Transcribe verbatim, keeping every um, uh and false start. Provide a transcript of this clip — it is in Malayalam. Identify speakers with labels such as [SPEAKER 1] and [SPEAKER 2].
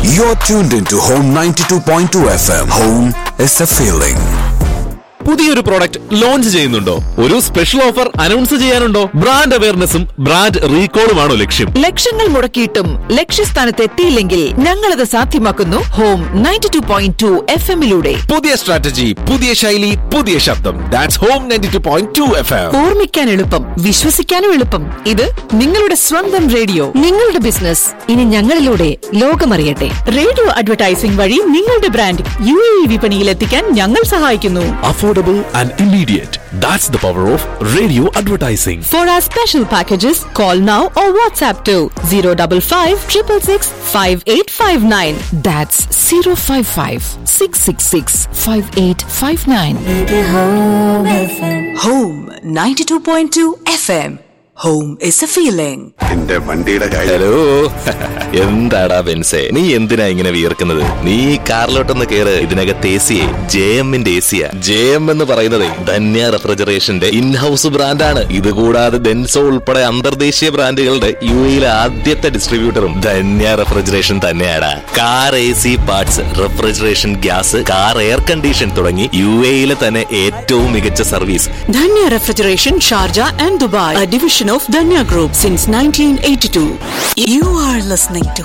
[SPEAKER 1] You're tuned into Home ninety-two point two F M. Home is a feeling.
[SPEAKER 2] പുതിയൊരു പ്രോഡക്റ്റ് ലോഞ്ച് ചെയ്യുന്നുണ്ടോ? ഒരു special offer announce ചെയ്യാനുണ്ടോ? Brand അവയർനെസ്സും brand റീകോളുമാണോ ലക്ഷ്യം?
[SPEAKER 3] ലക്ഷങ്ങൾ മുടക്കിയിട്ടും ലക്ഷ്യസ്ഥാനത്ത് എത്തിയില്ലെങ്കിൽ ഞങ്ങളത് സാധ്യമാക്കുന്നു home ninety two point two F എമ്മിലൂടെ.
[SPEAKER 2] പുതിയ സ്ട്രാറ്റജി, പുതിയ ശൈലി, പുതിയ ശബ്ദം. That's home ninety two point two F M.
[SPEAKER 3] ഓർമ്മിക്കാൻ എളുപ്പം, വിശ്വസിക്കാനും എളുപ്പം. ഇത് നിങ്ങളുടെ സ്വന്തം റേഡിയോ. നിങ്ങളുടെ ബിസിനസ് ഇനി ഞങ്ങളിലൂടെ ലോകമറിയട്ടെ. റേഡിയോ അഡ്വർടൈസിംഗ് വഴി നിങ്ങളുടെ ബ്രാൻഡ് യു എ ഇ വിപണിയിൽ എത്തിക്കാൻ ഞങ്ങൾ സഹായിക്കുന്നു.
[SPEAKER 2] Affordable and immediate. That's the power of radio advertising.
[SPEAKER 3] For our special packages, call now or WhatsApp to zero five five six six six five eight five nine. That's zero five five six six six five eight five nine. Home ninety-two point two F M. Home is a feeling.
[SPEAKER 1] എന്റെ വണ്ടിയുടെ
[SPEAKER 2] ഹലോ, എന്താടാ ബെൻസേ, നീ എന്തിനാ ഇങ്ങനെ വിയർക്കുന്നത്? നീ കാറിലോട്ടൊന്ന് കേറ്. ഇതിനകത്ത് എ സിയെ ജെ എമ്മിന്റെ എ സിയാ. ജെ എം എന്ന് പറയുന്നത് ധന്യ റെഫ്രിജറേഷന്റെ ഇൻഹൌസ് ബ്രാൻഡാണ്. ഇതുകൂടാതെ ഡെൻസോ ഉൾപ്പെടെ അന്തർദേശീയ ബ്രാൻഡുകളുടെ യു എയിലെ ആദ്യത്തെ ഡിസ്ട്രിബ്യൂട്ടറും Dhanya refrigeration തന്നെയാടാ. Car A C parts, refrigeration gas, car air condition തുടങ്ങി യു എയിലെ തന്നെ ഏറ്റവും മികച്ച service.
[SPEAKER 3] Dhanya Refrigeration, Sharjah and Dubai, a division of Dhanya Group since nineteen eighty-two. You are listening to